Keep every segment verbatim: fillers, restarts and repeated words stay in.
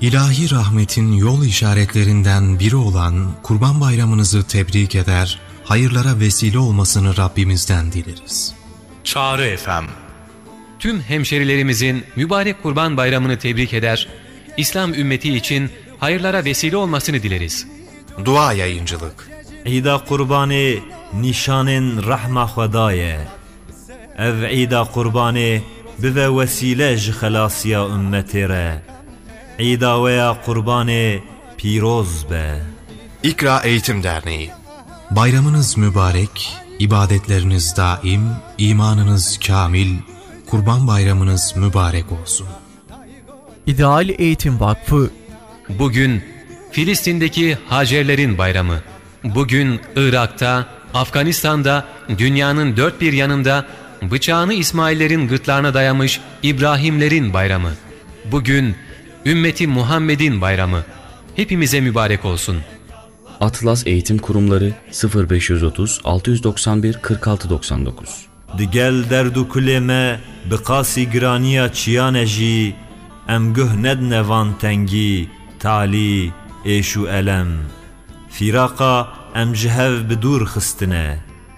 İlahi rahmetin yol işaretlerinden biri olan Kurban Bayramınızı tebrik eder, hayırlara vesile olmasını Rabbimizden dileriz. Çağrı F M. Tüm hemşerilerimizin mübarek Kurban Bayramını tebrik eder, İslam ümmeti için hayırlara vesile olmasını dileriz. Dua yayıncılık. İda kurbanı nişanın rahma Xwedaye. Ev İda kurbanı bive vesile ji xelasiya ümmeti re. İda veya kurbanı piroz be. İkra Eğitim Derneği. Bayramınız mübarek, ibadetleriniz daim, imanınız kamil, Kurban Bayramınız mübarek olsun. İdeal Eğitim Vakfı. Bugün Filistin'deki Hacerlerin bayramı. Bugün Irak'ta, Afganistan'da, dünyanın dört bir yanında bıçağını İsmail'lerin gırtlarına dayamış İbrahimlerin bayramı. Bugün ümmeti Muhammed'in bayramı. Hepimize mübarek olsun. Atlas Eğitim Kurumları sıfır beş yüz otuz altı yüz doksan bir kırk altı doksan dokuz. Digel derdu kuleme biqasi graniya çiyaneji em guh nednevan tengi tali eşu elem firaqa em cihev bidur xistine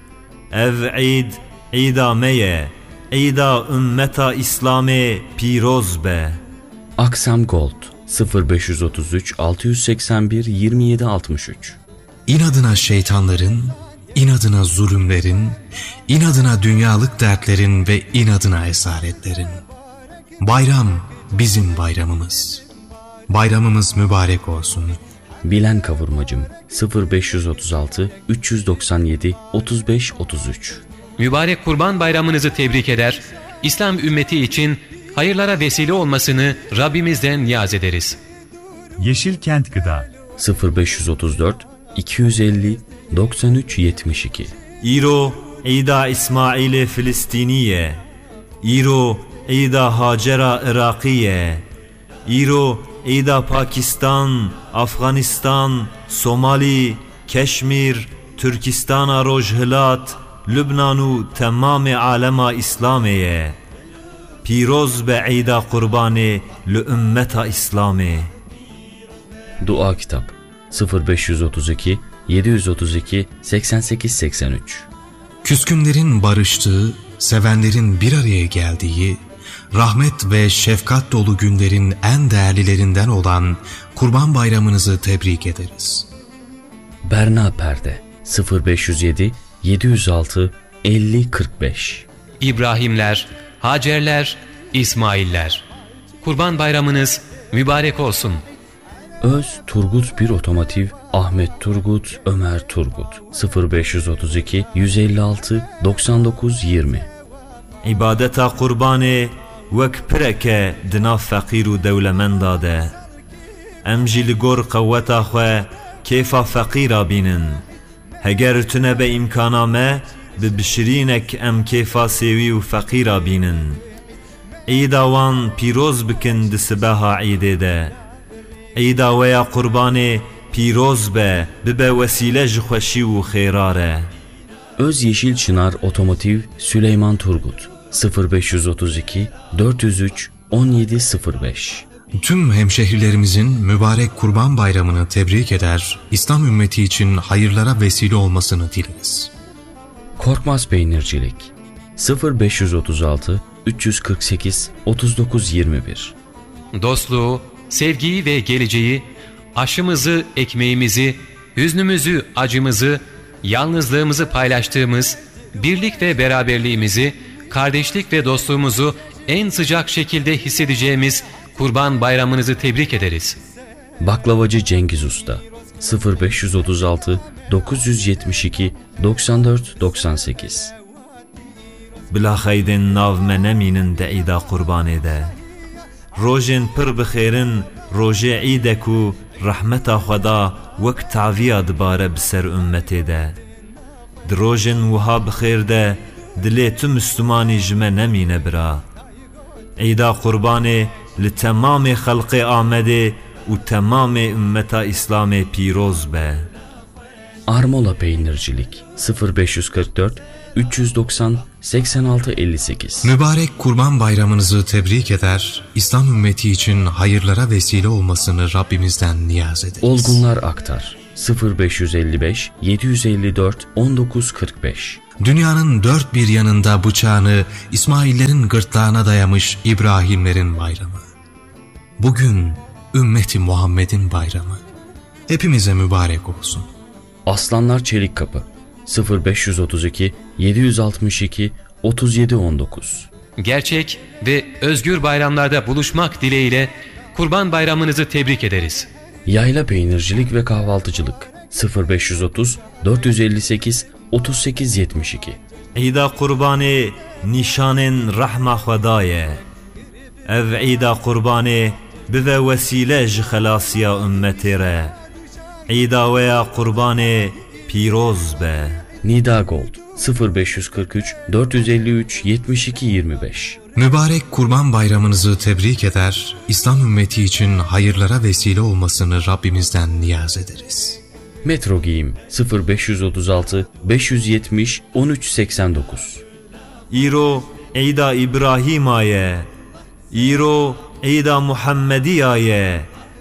ev id ida meye ida ümmeta İslami piroz be. Aksam Gold sıfır beş yüz otuz üç altı yüz seksen bir yirmi yedi altmış üç. İnadına şeytanların, inadına zulümlerin, inadına dünyalık dertlerin ve inadına esaretlerin. Bayram bizim bayramımız. Bayramımız mübarek olsun. Bilen Kavurmacım sıfır beş yüz otuz altı üç yüz doksan yedi otuz beş otuz üç. Mübarek Kurban Bayramınızı tebrik eder, İslam ümmeti için hayırlara vesile olmasını Rabbimizden niyaz ederiz. Yeşilkent Gıda sıfır beş yüz otuz dört iki yüz elli doksan üç yetmiş iki. İro İda İsmail Filistiniye. İro İda Hacera Irakiye. İro İda Pakistan, Afganistan, Somali, Keşmir, Türkistan, Rojhilat, Lübnanu tamam alema İslamiye. Piroz be İda kurbanı li ümmeta İslami. Dua Kitap sıfır beş yüz otuz iki yedi yüz otuz iki seksen sekiz seksen üç. Küskünlerin barıştığı, sevenlerin bir araya geldiği, rahmet ve şefkat dolu günlerin en değerlilerinden olan Kurban Bayramınızı tebrik ederiz. Berna Perde sıfır beş yüz yedi yedi yüz altı elli kırk beş. İbrahimler, Hacerler, İsmailler. Kurban Bayramınız mübarek olsun. Öz Turgut bir Otomotiv Ahmet Turgut Ömer Turgut sıfır beş yüz otuz iki yüz elli altı doksan dokuz yirmi. İbadeta kurbanı vek pireke dina fakiru devlemenda de. Em jî li gor qewweta xwe kêfa fekîra bînin. Heger tune be imkana me bi bişirînek em kêfa sêwî û fekîra bînin. Îda wan pîroz bikin di sibeha îdê de. Îda weya kurbanê pîroz be bibe vesîle ji xweşî û xêra re. Öz Yeşil Çınar Otomotiv Süleyman Turgut sıfır beş yüz otuz iki dört yüz üç on yedi sıfır beş. Tüm hemşehrilerimizin mübarek Kurban Bayramını tebrik eder, İslam ümmeti için hayırlara vesile olmasını dileriz. Korkmaz Peynircilik sıfır beş yüz otuz altı üç yüz kırk sekiz otuz dokuz yirmi bir. Dostluğu, sevgiyi ve geleceği, aşımızı, ekmeğimizi, hüznümüzü, acımızı, yalnızlığımızı paylaştığımız, birlik ve beraberliğimizi, kardeşlik ve dostluğumuzu en sıcak şekilde hissedeceğimiz Kurban Bayramınızı tebrik ederiz. Baklavacı Cengiz Usta sıfır beş yüz otuz altı dokuz yüz yetmiş iki doksan dört doksan sekiz. Bila xeydin nav me nemînin de îda kurbanê de. Rojên pir bi xêrin rojê îdek û rahmeta Xweda wek taviya dibare bi ser ümmetê de. Di rojên wiha bi xêr de dilê tu Müslümanî ji me nemîne bira. Îda kurbanê li temamê xelqê Amedê û temamê ümmeta İslamê pîroz be. Armola Peynircilik sıfır beş yüz kırk dört üç yüz doksan seksen altı elli sekiz. Mübarek Kurban Bayramınızı tebrik eder, İslam ümmeti için hayırlara vesile olmasını Rabbimizden niyaz ederiz. Olgunlar Aktar sıfır beş yüz elli beş yedi yüz elli dört on dokuz kırk beş. Dünyanın dört bir yanında bıçağını İsmail'lerin gırtlağına dayamış İbrahimlerin bayramı. Bugün ümmeti Muhammed'in bayramı. Hepimize mübarek olsun. Aslanlar Çelikkapı sıfır beş yüz otuz iki yedi yüz altmış iki otuz yedi on dokuz. Gerçek ve özgür bayramlarda buluşmak dileğiyle Kurban Bayramınızı tebrik ederiz. Yayla Peynircilik ve Kahvaltıcılık sıfır beş yüz otuz dört yüz elli sekiz otuz sekiz yetmiş iki. Eyda kurbanê nîşanên rehma Xwedayê. Ev eyda kurbanê bive vesîle ji xelasiya ümmetê re. Eyda veya kurbanê pîroz be. Nida Gold sıfır beş yüz kırk üç dört yüz elli üç yetmiş iki yirmi beş. Mübarek Kurban Bayramınızı tebrik eder, İslam ümmeti için hayırlara vesile olmasını Rabbimizden niyaz ederiz. Metro Giyim sıfır beş yüz otuz altı beş yüz yetmiş on üç seksen dokuz. İro eyda İbrahim'aye. İro eyda Muhammediyaye.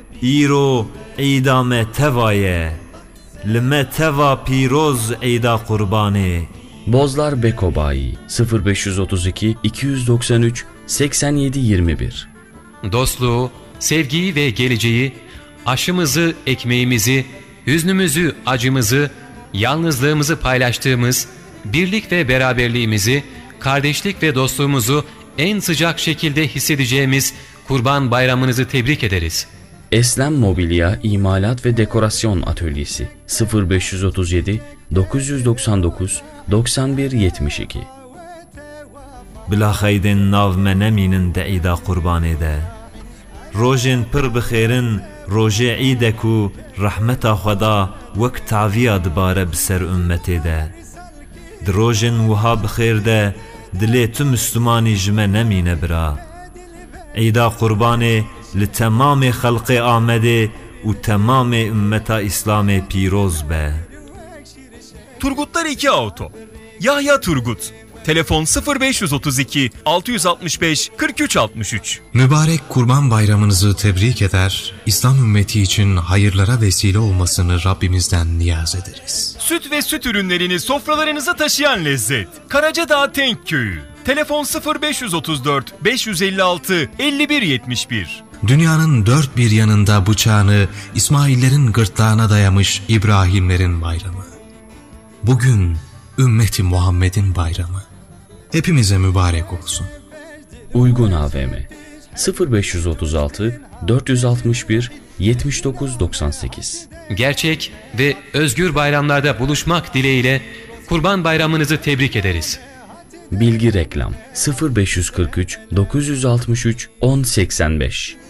İro eyda me tevaye. Lime teva pîroz eyda kurbanê. Bozlar Beko Bayi sıfır beş yüz otuz iki iki yüz doksan üç seksen yedi yirmi bir. Dostluğu, sevgiyi ve geleceği, aşımızı, ekmeğimizi, hüznümüzü, acımızı, yalnızlığımızı paylaştığımız, birlik ve beraberliğimizi, kardeşlik ve dostluğumuzu en sıcak şekilde hissedeceğimiz Kurban Bayramınızı tebrik ederiz. Eslem Mobilya İmalat ve Dekorasyon Atölyesi sıfır beş yüz otuz yedi dokuz yüz doksan dokuz doksan bir yetmiş iki. Bila xeydên nav me nemînin de eyda kurbanê de. Rojên pir bi xêrin rojê îdek û rehmeta Xweda wek taviya dibare bi ser ümmetê de. Di rojên wiha bi xêr de dilê tu Müslümanî ji me nemîne bira. Eyda kurbanê li temamê xelqê Amedê û temamê ümmeta İslamê pîroz be. Turgutlar iki Auto. Yahya Turgut. Telefon sıfır beş yüz otuz iki altı yüz altmış beş kırk üç altmış üç. Mübarek Kurban Bayramınızı tebrik eder, İslam ümmeti için hayırlara vesile olmasını Rabbimizden niyaz ederiz. Süt ve süt ürünlerini sofralarınıza taşıyan lezzet. Karacadağ Tenk Köyü. Telefon sıfır beş yüz otuz dört beş yüz elli altı elli bir yetmiş bir. Dünyanın dört bir yanında bıçağını İsmail'lerin gırtlağına dayamış İbrahimlerin bayramı. Bugün ümmeti Muhammed'in bayramı. Hepimize mübarek olsun. Uygun A V M sıfır beş yüz otuz altı dört yüz altmış bir yetmiş dokuz doksan sekiz. Gerçek ve özgür bayramlarda buluşmak dileğiyle Kurban Bayramınızı tebrik ederiz. Bilgi Reklam sıfır beş yüz kırk üç dokuz yüz altmış üç on seksen beş.